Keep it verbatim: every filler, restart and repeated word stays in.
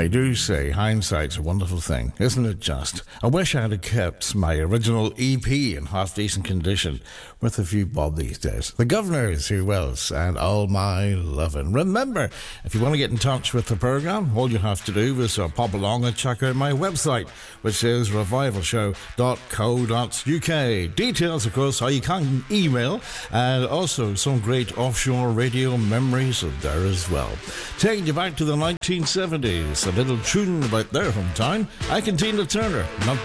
They do say hindsight's a wonderful thing, isn't it just? I wish I had kept my original E P in half-decent condition with a few bob these days. The Governors, who else, and All My Lovin'. Remember, if you want to get in touch with the programme, all you have to do is uh, pop along and check out my website, which is revival show dot co dot uk. Details, of course, how you can email, and also some great offshore radio memories there as well. Taking you back to the nineteen seventies, a little tune about their hometown. I can Tina Turner, not